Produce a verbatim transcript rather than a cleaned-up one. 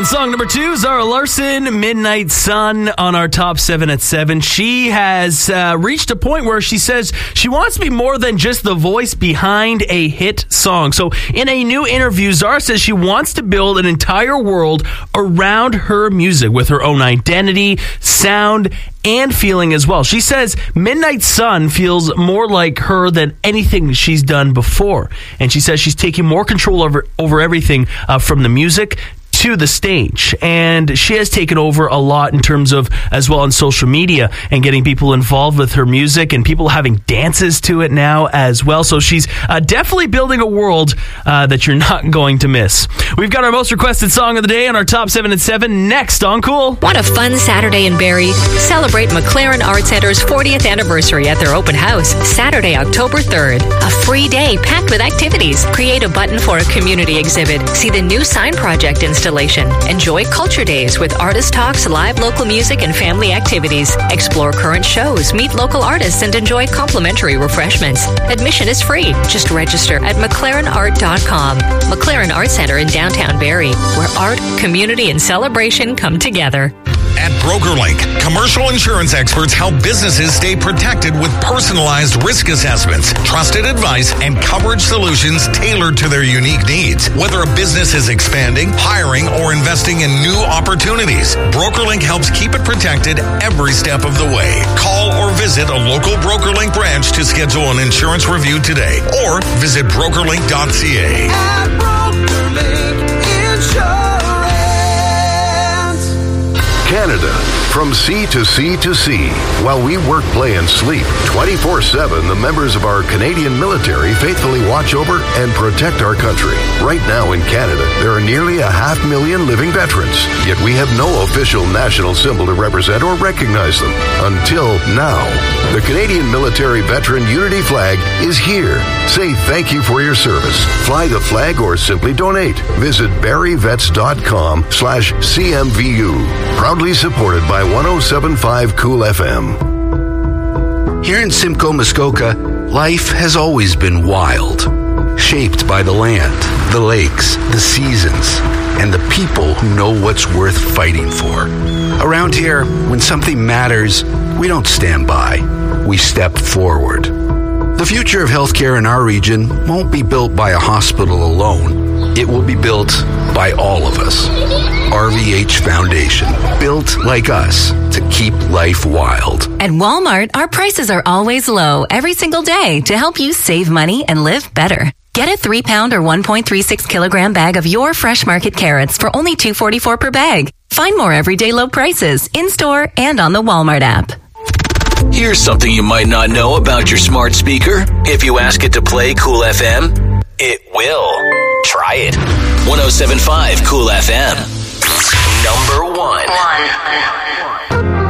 And song number two, Zara Larsson, Midnight Sun, on our top seven at seven. She has uh, reached a point where she says she wants to be more than just the voice behind a hit song. So in a new interview, Zara says she wants to build an entire world around her music with her own identity, sound, and feeling as well. She says Midnight Sun feels more like her than anything she's done before. And she says she's taking more control over, over everything uh, from the music to the stage, and she has taken over a lot in terms of as well on social media and getting people involved with her music and people having dances to it now as well. So she's uh, definitely building a world uh, that you're not going to miss. We've got our most requested song of the day on our top seven at seven next on Cool. Want a fun Saturday in Barrie? Celebrate McLaren Art Center's fortieth anniversary at their open house Saturday, October third. A free day packed with activities. Create a button for a community exhibit. See the new sign project installation. Enjoy Culture Days with artist talks, live local music, and family activities. Explore current shows, meet local artists, and enjoy complimentary refreshments. Admission is free. Just register at mclaren art dot com. McLaren Art Center in downtown Barrie, where art, community, and celebration come together. At BrokerLink, commercial insurance experts help businesses stay protected with personalized risk assessments, trusted advice, and coverage solutions tailored to their unique needs. Whether a business is expanding, hiring, or investing in new opportunities, BrokerLink helps keep it protected every step of the way. Call or visit a local BrokerLink branch to schedule an insurance review today, or visit broker link dot c a. At BrokerLink Insurance. Canada, from sea to sea to sea. While we work, play, and sleep, twenty-four seven, the members of our Canadian military faithfully watch over and protect our country. Right now in Canada, there are nearly a half million living veterans, yet we have no official national symbol to represent or recognize them. Until now. The Canadian Military Veteran Unity Flag is here. Say thank you for your service. Fly the flag or simply donate. Visit barrievets.com slash CMVU. Proudly supported by one oh seven point five Cool F M. Here in Simcoe, Muskoka, life has always been wild. Shaped by the land, the lakes, the seasons, and the people who know what's worth fighting for. Around here, when something matters, we don't stand by. We step forward. The future of healthcare in our region won't be built by a hospital alone. It will be built by all of us. R V H Foundation, built like us to keep life wild. At Walmart, our prices are always low every single day to help you save money and live better. Get a three pound or one point three six kilogram bag of your fresh market carrots for only two dollars and forty-four cents per bag. Find more everyday low prices in-store and on the Walmart app. Here's something you might not know about your smart speaker. If you ask it to play Cool F M, it will. Try it. one oh seven point five Cool F M. Number one. one.